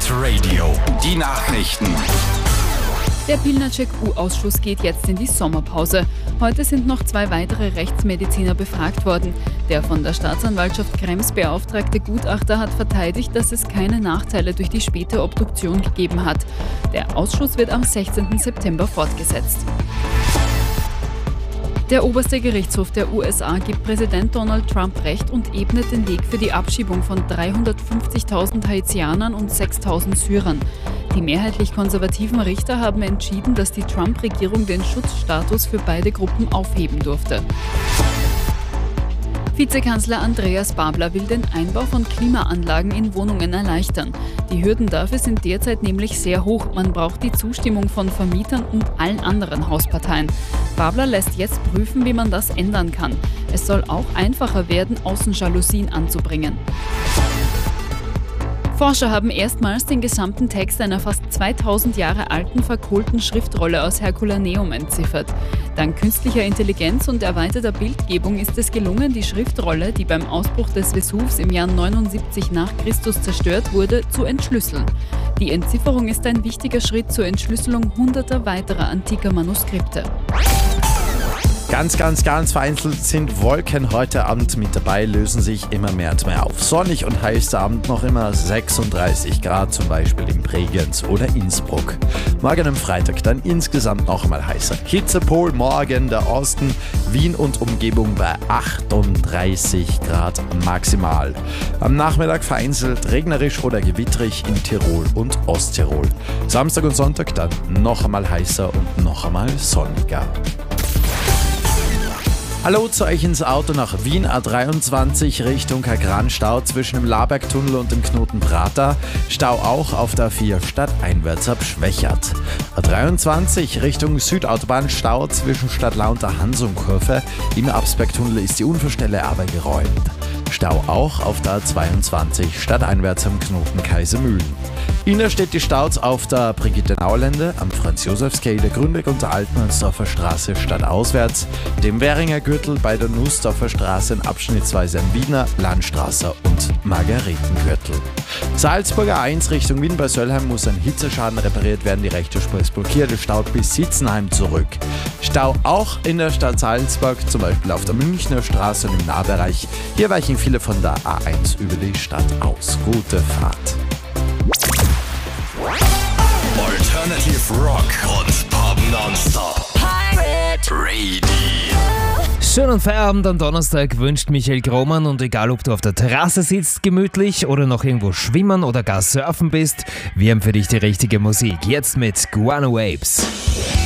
Hit Radio. Die Nachrichten. Der Pilnacek-U-Ausschuss geht jetzt in die Sommerpause. Heute sind noch 2 weitere Rechtsmediziner befragt worden. Der von der Staatsanwaltschaft Krems beauftragte Gutachter hat verteidigt, dass es keine Nachteile durch die späte Obduktion gegeben hat. Der Ausschuss wird am 16. September fortgesetzt. Der oberste Gerichtshof der USA gibt Präsident Donald Trump Recht und ebnet den Weg für die Abschiebung von 350.000 Haitianern und 6.000 Syrern. Die mehrheitlich konservativen Richter haben entschieden, dass die Trump-Regierung den Schutzstatus für beide Gruppen aufheben durfte. Vizekanzler Andreas Babler will den Einbau von Klimaanlagen in Wohnungen erleichtern. Die Hürden dafür sind derzeit nämlich sehr hoch. Man braucht die Zustimmung von Vermietern und allen anderen Hausparteien. Babler lässt jetzt prüfen, wie man das ändern kann. Es soll auch einfacher werden, Außenjalousien anzubringen. Forscher haben erstmals den gesamten Text einer fast 2000 Jahre alten verkohlten Schriftrolle aus Herculaneum entziffert. Dank künstlicher Intelligenz und erweiterter Bildgebung ist es gelungen, die Schriftrolle, die beim Ausbruch des Vesuvs im Jahr 79 nach Christus zerstört wurde, zu entschlüsseln. Die Entzifferung ist ein wichtiger Schritt zur Entschlüsselung hunderter weiterer antiker Manuskripte. Ganz vereinzelt sind Wolken heute Abend mit dabei, lösen sich immer mehr und mehr auf. Sonnig und heiß der Abend, noch immer 36 Grad, zum Beispiel in Bregenz oder Innsbruck. Morgen am Freitag dann insgesamt noch einmal heißer. Hitzepol morgen der Osten, Wien und Umgebung bei 38 Grad maximal. Am Nachmittag vereinzelt regnerisch oder gewitterig in Tirol und Osttirol. Samstag und Sonntag dann noch einmal heißer und noch einmal sonniger. Hallo zu euch ins Auto nach Wien, A23 Richtung Kagran, Stau zwischen dem Labergtunnel und dem Knoten Prater. Stau auch auf der A4 stadteinwärts ab Schwächert. A23 Richtung Südautobahn, Stau zwischen Stadtlau und der Hansumkurve. Im Absbergtunnel ist die Unfallstelle aber geräumt. Stau auch auf der A22 stadteinwärts am Knoten Kaisermühlen. Innerstedt die Staus auf der Brigitte-Naulende, am Franz-Josefs-Quai, der Grünweg und der Altmannsdorfer Straße stadtauswärts, dem Währinger Gürtel bei der Nussdorfer Straße in abschnittsweise am Wiener, Landstraße und Margaretengürtel. Salzburger 1 Richtung Wien bei Söllheim muss ein Hitzeschaden repariert werden, die rechte Spur ist blockiert, es staut bis Sitzenheim zurück. Stau auch in der Stadt Salzburg, zum Beispiel auf der Münchner Straße und im Nahbereich. Hier weichen viele von der A1 über die Stadt aus. Gute Fahrt. Alternative Rock und Pop nonstop. Pirate Radio. Schönen Feierabend am Donnerstag wünscht Michael Grohmann, und egal ob du auf der Terrasse sitzt, gemütlich oder noch irgendwo schwimmen oder gar surfen bist, wir haben für dich die richtige Musik. Jetzt mit Guano Waves.